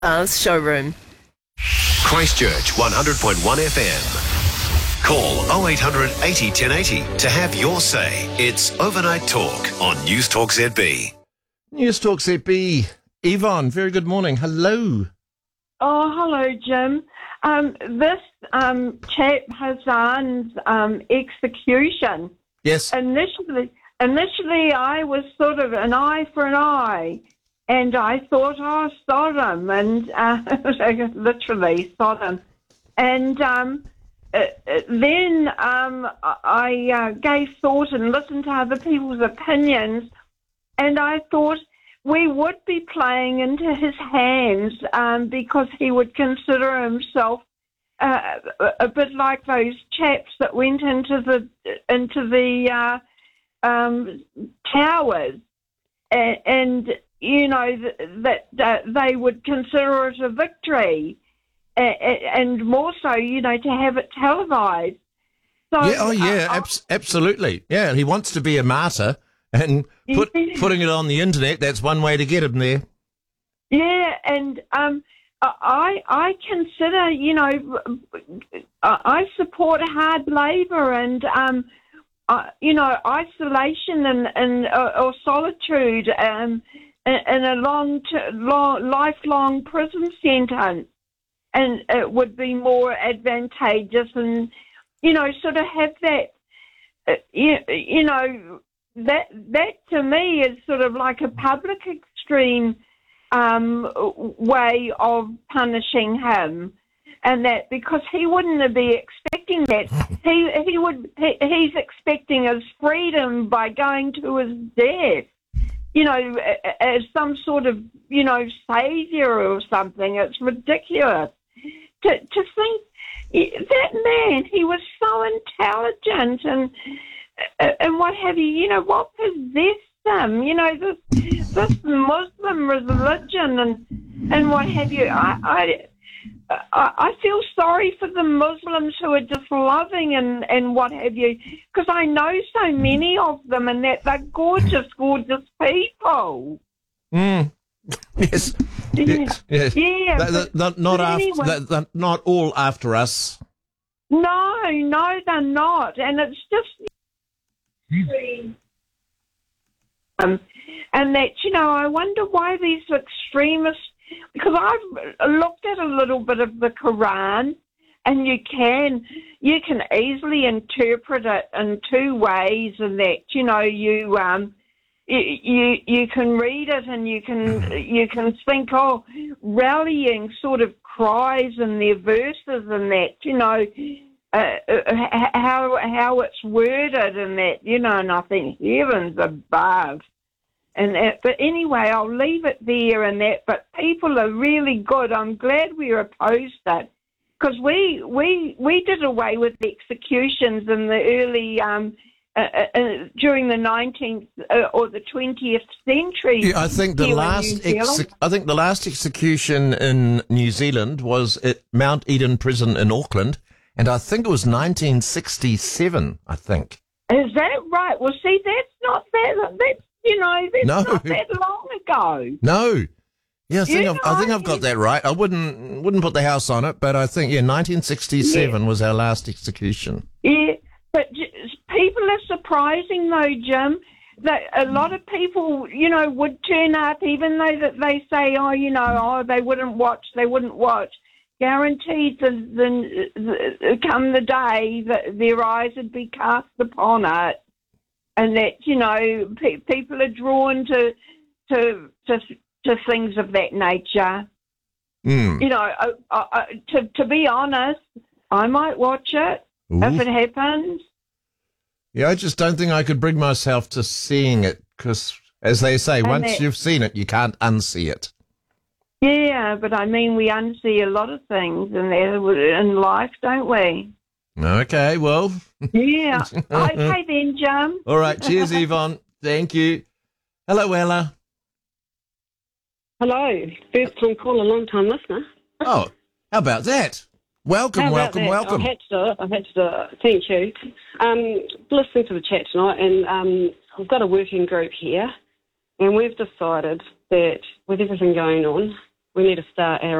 Showroom. Christchurch 100.1 FM. Call 0800 80 1080 to have your say. It's Overnight Talk on News Talk ZB. News Talk ZB. Yvonne, very good morning. Hello. Oh, hello, Jim. This chap Hassan's execution. Yes. Initially, I was sort of an eye for an eye, and I thought, oh, Sodom, and literally Sodom. And then I gave thought and listened to other people's opinions, and I thought we would be playing into his hands because he would consider himself a bit like those chaps that went into the towers, and you know that they would consider it a victory, and more so, you know, to have it televised. So, absolutely. Yeah, he wants to be a martyr, and putting it on the internet, that's one way to get him there. Yeah, and I consider, you know, I support hard labour and, you know, isolation and or solitude and a lifelong prison sentence. And it would be more advantageous and, you know, sort of have that, you know, that to me is sort of like a public extreme way of punishing him, and that because he wouldn't be expecting that. He's expecting his freedom by going to his death, you know, as some sort of, you know, savior or something. It's ridiculous to think that man. He was so intelligent and what have you. You know, what possessed them? You know, this Muslim religion and what have you. I feel sorry for the Muslims who are just loving and what have you, because I know so many of them and that they're gorgeous, gorgeous people. Mm. Yes. Yes. Yes. Yeah. They're not all after us. No, they're not. And it's just... and that, you know, I wonder why these extremists... Because I've looked at a little bit of the Quran, and you can easily interpret it in two ways, and that, you know, you can read it and you can think, oh, rallying sort of cries in their verses and that, you know, how it's worded and that, you know, and I think heavens above. And that, but anyway, I'll leave it there and that. But people are really good. I'm glad we opposed it, because we did away with the executions in the early during the 19th or the 20th century. Yeah, I think the last execution in New Zealand was at Mount Eden Prison in Auckland, and I think it was 1967. I think. Is that right? Well, see, that's not that. That's, you know, that's not that long ago. No. Yeah, I think I've got that right. I wouldn't put the house on it, but I think 1967 was our last execution. Yeah, but people are surprising though, Jim. That a lot of people, you know, would turn up even though that they say, oh, you know, oh, they wouldn't watch. Guaranteed come the day that their eyes would be cast upon it. And that, you know, people are drawn to things of that nature. Mm. You know, to be honest, I might watch it if it happens. Yeah, I just don't think I could bring myself to seeing it because, as they say, once you've seen it, you can't unsee it. Yeah, but I mean, we unsee a lot of things in life, don't we? Okay, well. Yeah. Okay then, Jim. All right. Cheers, Yvonne. Thank you. Hello, Ella. Hello. First time caller, long time listener. Oh, how about that? Welcome. I had to thank you. Listening to the chat tonight, and I've got a working group here, and we've decided that with everything going on, we need to start our